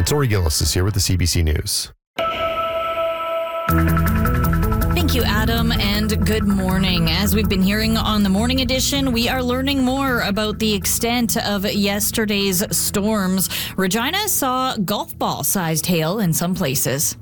Tori Gillis is here with the CBC News. Thank you, Adam, and good morning. As we've been hearing on the morning edition, we are learning more about the extent of yesterday's storms. Regina saw golf ball-sized hail in some places.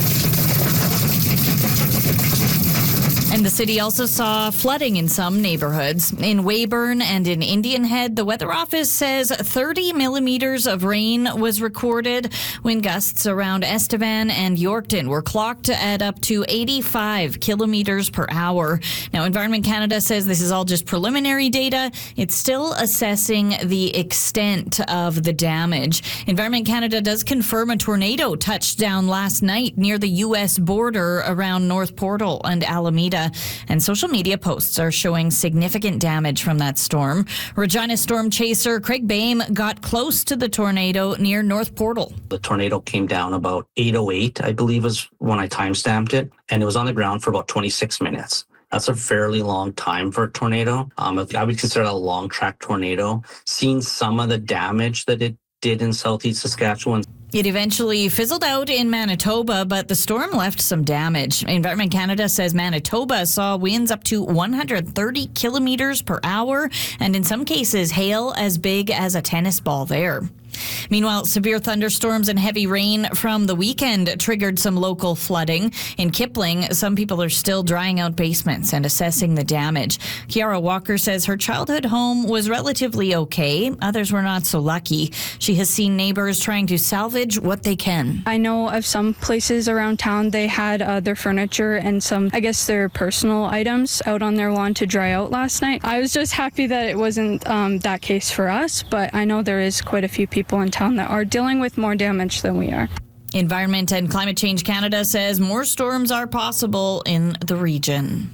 And the city also saw flooding in some neighborhoods. In Weyburn and in Indian Head, the weather office says 30 millimeters of rain was recorded. Wind gusts around Estevan and Yorkton were clocked at up to 85 kilometers per hour. Now, Environment Canada says this is all just preliminary data. It's still assessing the extent of the damage. Environment Canada does confirm a tornado touched down last night near the U.S. border around North Portal and Alameda. And social media posts are showing significant damage from that storm. Regina storm chaser Craig Bame got close to the tornado near North Portal. The tornado came down about 8:08, I believe was when I timestamped it, and it was on the ground for about 26 minutes. That's a fairly long time for a tornado. I would consider that a long track tornado. Seeing some of the damage that it did in southeast Saskatchewan. It eventually fizzled out in Manitoba, but the storm left some damage. Environment Canada says Manitoba saw winds up to 130 kilometers per hour, and in some cases, hail as big as a tennis ball there. Meanwhile, severe thunderstorms and heavy rain from the weekend triggered some local flooding. In Kipling, some people are still drying out basements and assessing the damage. Kiara Walker says her childhood home was relatively okay. Others were not so lucky. She has seen neighbors trying to salvage what they can. I know of some places around town they had their furniture and some, I guess, their personal items out on their lawn to dry out last night. I was just happy that it wasn't that case for us, but I know there is quite a few people in town that are dealing with more damage than we are. Environment and Climate Change Canada says more storms are possible in the region.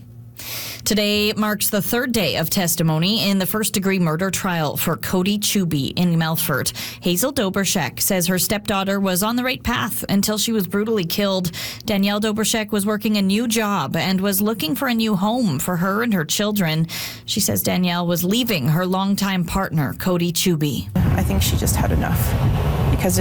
Today marks the third day of testimony in the first-degree murder trial for Cody Chuby in Melfort. Hazel Dobrashek says her stepdaughter was on the right path until she was brutally killed. Danielle Dobrashek was working a new job and was looking for a new home for her and her children. She says Danielle was leaving her longtime partner, Cody Chuby. I think she just had enough because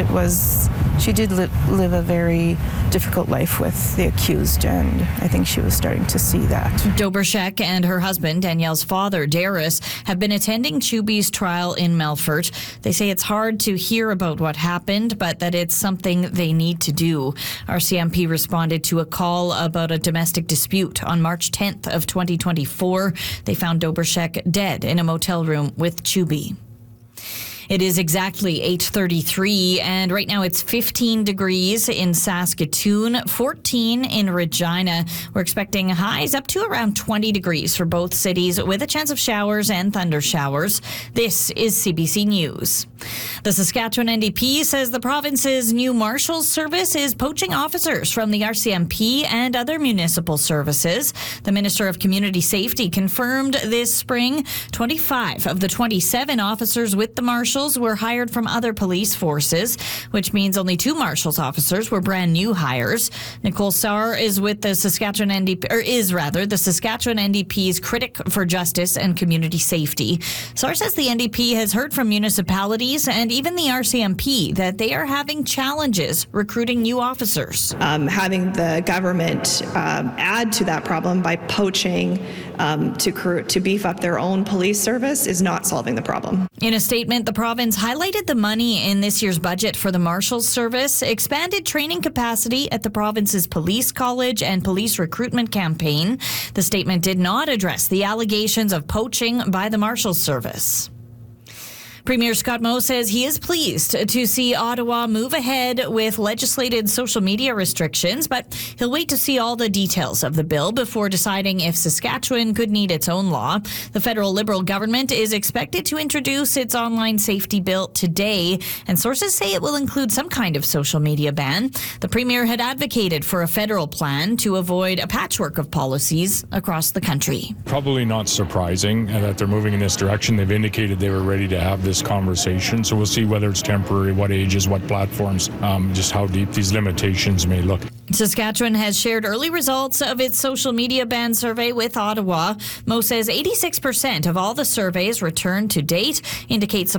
she did live a very difficult life with the accused, and I think she was starting to see that. Dobrashek and her husband, Danielle's father, Darius, have been attending Chuby's trial in Melfort. They say it's hard to hear about what happened, but that it's something they need to do. RCMP responded to a call about a domestic dispute on March 10th of 2024. They found Dobrashek dead in a motel room with Chuby. It is exactly 8:33, and right now it's 15 degrees in Saskatoon, 14 in Regina. We're expecting highs up to around 20 degrees for both cities, with a chance of showers and thunder showers. This is CBC News. The Saskatchewan NDP says the province's new Marshals Service is poaching officers from the RCMP and other municipal services. The Minister of Community Safety confirmed this spring 25 of the 27 officers with the Marshals were hired from other police forces, which means only 2 Marshals officers were brand new hires. Nicole Sarr is with the Saskatchewan NDP, the Saskatchewan NDP's critic for justice and community safety. Sarr says the NDP has heard from municipalities and even the RCMP that they are having challenges recruiting new officers. Having the government add to that problem by poaching to beef up their own police service is not solving the problem. In a statement, the province highlighted the money in this year's budget for the Marshals Service, expanded training capacity at the province's police college and police recruitment campaign. The statement did not address the allegations of poaching by the Marshals Service. Premier Scott Moe says he is pleased to see Ottawa move ahead with legislated social media restrictions, but he'll wait to see all the details of the bill before deciding if Saskatchewan could need its own law. The federal Liberal government is expected to introduce its online safety bill today, and sources say it will include some kind of social media ban. The Premier had advocated for a federal plan to avoid a patchwork of policies across the country. Probably not surprising that they're moving in this direction. They've indicated they were ready to have this conversation, so we'll see whether it's temporary, what ages, what platforms, just how deep these limitations may look. Saskatchewan has shared early results of its social media ban survey with Ottawa. Moe says 86% of all the surveys returned to date indicate support